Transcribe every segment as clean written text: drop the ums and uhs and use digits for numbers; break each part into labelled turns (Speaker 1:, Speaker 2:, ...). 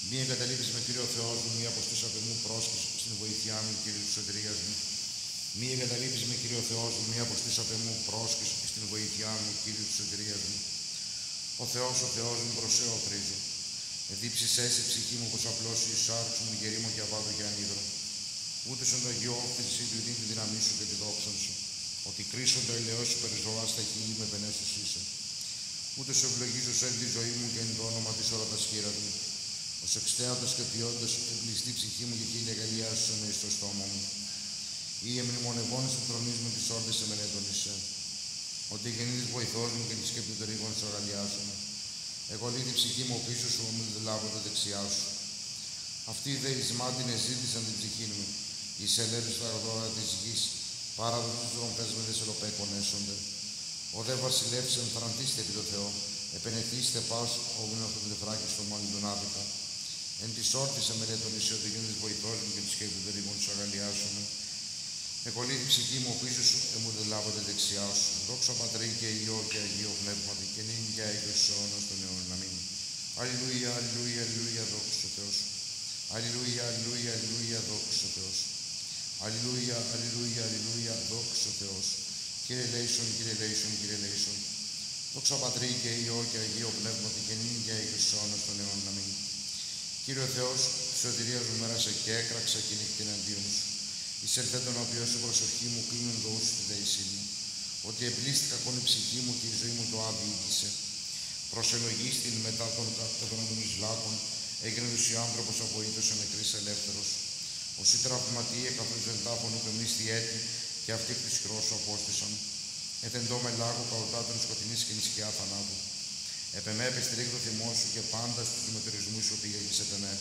Speaker 1: Μη εγκαταλείπεις με, Κύριο Θεός μου, μη αποστείς απ' εμού πρόσκληση στην βοήθειά μου, Κύριε της σωτηρίας μου. Μη εγκαταλείπεις με, Κύριο Θεός μου, μη αποστείς απ' εμού πρόσκληση στην βοήθειά μου, Κύριε της σωτηρίας μου. Ο Θεός μου, προς σε οθρίζω. Εδίψησέ σε ψυχή μου, πως απλώσει η σάρξ μου, γερήμο και αβάδο και ανίδρο. Ούτε στον το Αγιό όφθηση του δίνει τη δύναμή σου και τη δόξα σου. Ότι κρίσονται ο ελαιός σου περιζωά στα χείλη με πενέσους είσαι. Ούτε σε ευλογίζω σε τη ζωή μου και εν το όνομα της όλα τα σχήρα μου. Ως εξτέατος και ποιόντας εμπλιστή ψυχή μου και χίλια καλιά σου με στο στόμα μου. Ή εμνημονευώνεις του τρονείς μου τις όρδες σε μελέτωνησε. Ότι γεννήθης βοηθός μου και τη σκέπτη των ρήγων σου αγαλιάσουμε. Εγώ λύθη ψυχή μου πίσω σου, μου δεν λάβω τα δεξιά σου. Αυτοί οι δε εις ζήτησαν την ψυχή μου. Εις ελεύθερους τα αγδόρα της γης, παράδοξους τους δρομφές με δε σελοπέκον έσονται. Ο δε βασιλεύς εμφραντήστε επί το Θεό, επενεθήστε πας όμουν αυτό το τεφράκι στο μόνοι τον άδικα. Εν της όρτης εμελέτων εσύ ότι γίνεις βοηθός μου και τη σκέπτη των ρήγων σου αγαλιάσουμε. Εκολύθη ψυχή μου πίσω σου, μου δεν λάβω τα δεξιά σου. Δόξα Πατρί και Υιό και Αγίο Πνεύματι και νυν και αίγος αιώνας των αιώνων. Αμήν. Αλληλούια, αλληλούια, αλληλούια, δόξα ο Θεός. Αλληλούια, αλληλούια, αλληλούια, δόξα ο Θεός. Αλληλούια, αλληλούια, αλληλούια, δόξα ο Θεός. Κύριε Λέησον, Κύριε Λέησον, Κύριε Λέησον. Δόξα Πατρί και Υιό και Αγίο Πνεύματι και νυν και αίγος αιώνας των αιώνων. Αμήν. Κύριε Θεός, τη σωτηρία μου μέρασε και έκραξα και νύχτη εναντίον σου. Εισελθέ τον οποίο σου προσευχή μου κλείνουν το ούσου στη δέησή μου. Ότι εμπλίστηκα κον η ψυχή μου και η ζωή μου το άδειηγησε. Προσελογής την μετά των κατεδρών εις λάκων, έγινε τους άνθρωπος αβοήτως ο νεκρής ελεύθερος. Όσοι τραυματίε καθώς δεν τάφων ούτε μίστη έτη και αυτοί εκ της κρός σου απόστησαν. Ετεντώ με λάγο καωτάτων σκοτεινής και νησκιά θανάτου. Επεμέ επιστρίκ το θυμό σου και πάντα στους δημοτηρισμούς σου πήγαγες επεμέ.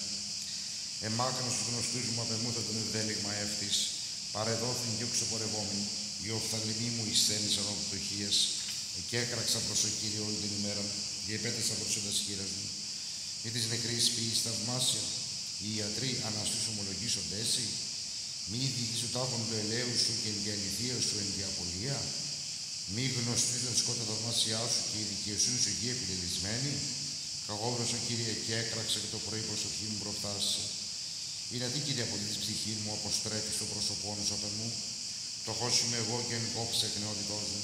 Speaker 1: Εμάκρυνο στους γνωστούς μου απ' εμού θα τον ευδέλιγμα εύτης. Παρεδόθην και οξεπορευόμην. Οι οφθαλμοί μου εισθένησαν από πτωχίες. Εκεί έκραξα προς το Κύριο όλη την ημέρα και επέτεσα προς τα σχήρας μου. Ή της νεκρής ποιής θαυμάσια. Οι ιατροί αναστούς ομολογήσονται εσύ. Μη διηγήσου τάφων του ελαίου σου και η αληθεία σου εν διαπολία. Μη γνωστούς τα σκότα θαυμάσια σου και η δικαιοσύνη σου εκεί επιλελισμένη. Καγόβρωσα, Κύριε, και έκραξα και το πρωί προσοχή μου προφτάσσε. Είναι τι, Κύριε, από τη ψυχή μου αποστρέφει στο πρόσωπό σου απ' εμού. Φτωχός είμαι εγώ και εν κόψε εκ νεότητός μου.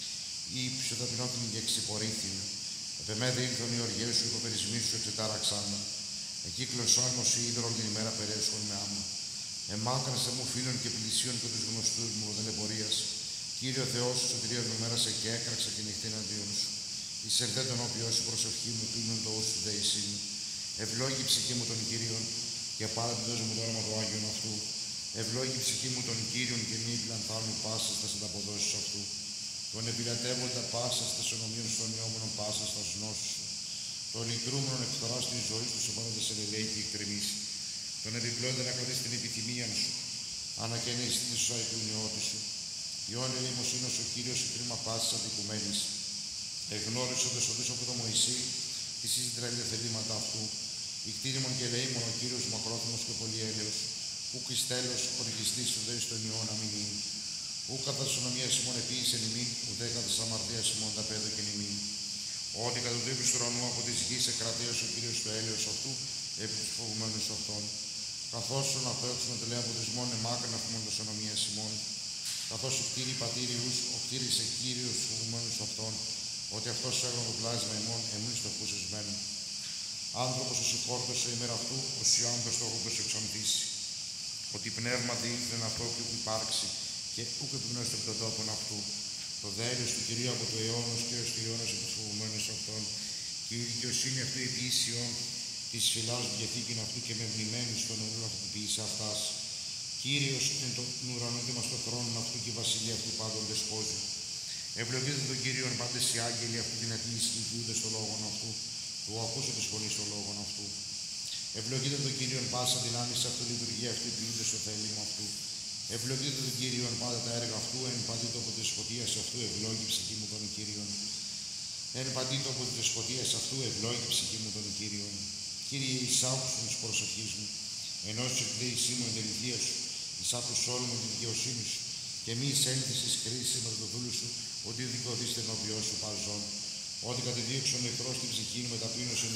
Speaker 1: Ή ψευδαπεινόθυμη και εξυπορήθην. Επεμέδε ήλθον οι οργές σου, υποπερισμοί σου εξετάραξάν με. Εκεί κλωσάν ως η ίδρων την ημέρα περέσχον με άμα. Εμάκρασε μου φίλων και πλησίων και τους γνωστούς μου οδελεπορίας. Κύριο Θεός, σωτηρίας μου μέρασε και έκραξα και νυχτή εναντίον σου. Εισερδέ τον οποίο σου προσευχή μου κλείνουν το ούσου δέησή μου. Ευλόγη ψυχή μου των Κυρίων και πάρα την δώσ' μου το όνομα του Άγιον αυτού. Ευλόγη ψυχή μου των Κύριων και μη πλανθάνου πάσα στα ανταποδόσεις αυτού. Τον επιλατεύοντα πάσα στα ονομίων στον ιόμενον πάσα στα γνώσεις σου. Τον λυτρούμενον εκφθορά τη ζωή του σε πάντα σε λελέη και εκτρεμίσει. Τον επιπλέοντα να κρατήσει την επιθυμία σου. Ανακαινήσει τη ζωή του νεότη σου. Ιών ελεημοσύνος ο Κύριος η κρίμα πάσης αδικουμένης. Εγνώρισοντας οδούς από το Μωυσή, τη σύντρα θελήματα αυτού. Η κτήριμον και ελεήμον ο Κύριος μακρόθυμος και πολυέλεος. Ουκ εις τέλος οργιστής του δέης των ιών αμήν. Ουκ κατά της ονομίας ημών επίησεν ημί, ουδέ κατά της αμαρτίας ημών τα πέδο και νημήν. Ότι κατά του τύπους του ουρανού από της γης εκρατέως ο Κύριος του έλεος αυτού, επί τους φοβουμένους αυτών. Καθώς σου να παίξουν το λέει από τους μόν εμάκρυνα αφημών της ονομίας ημών. Καθώς ο κτήρι πατήριους, ο κτήρισε Κύριος τους φοβουμένους αυτών. Ότι αυτός έγραφε το πλάσμα ημών, εμείς το φουσισμένο. Άνθρωπος ο συγχώρτος σε ημέρα αυτού, ο σιόντος το έχω εξαντήσει. Ότι πνεύμα διήλθεν αυτό και ουκ υπάρξει, και ουκ επιμνώστε από τον τόπον αυτού. Το δέλειος του Κυρίου από το αιώνος και έως του αιώνος από τους φοβουμένους αυτών, και η δικαιοσύνη αυτού η ποιήσεων της φυλάς μου και θήκην αυτού και με μνημένη στον ουρανό αυτού που ποιήσε αυτάς. Κύριος εν τον ουρανό και μας το θρόνο αυτού και η βασιλεία αυτού πάντων δεσπόζει. Ευλογείτε τον Κύριον πάντες οι άγγελοι αυτού την ατλήση και ποιούνται στο λόγον αυτού, του ακούσω τη φωνή στο λόγον αυτού. Ευλογείτε τον Κύριον πάσα δυνάμεις αυτού, λειτουργία αυτή ποιούνται στο θέλημα αυτού. Ευλογείτε τον Κύριον πάντα τα έργα αυτού, εν παντή τόπο της δεσποτείας αυτού, ευλόγη ψυχή μου τον Κύριον. Εν παντή τόπο της δεσποτείας αυτού, ευλόγη ψυχή μου τον Κύριον. Κύριε, εισάκουσον της προσοχής μου, ενός εκδέησή μου εν τεληθεία σου, εισάκουσον όλη μου τη δικαιοσύνη σου, και μη εισέλθεις εις κρίση με το δούλου σου, ότι δικαιωθείς ενώπιό σου παζών. Ότι κατεδίωξον εχθρός την ψυχή μου με ταπείνωσον